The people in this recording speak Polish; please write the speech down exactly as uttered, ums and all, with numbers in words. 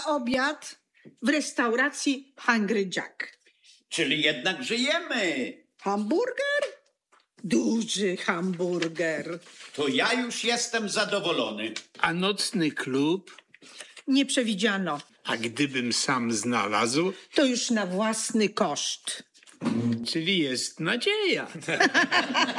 na obiad w restauracji Hungry Jack. Czyli jednak żyjemy. Hamburger? Duży hamburger. To ja już jestem zadowolony. A nocny klub? Nie przewidziano. A gdybym sam znalazł? To już na własny koszt. Czyli jest nadzieja.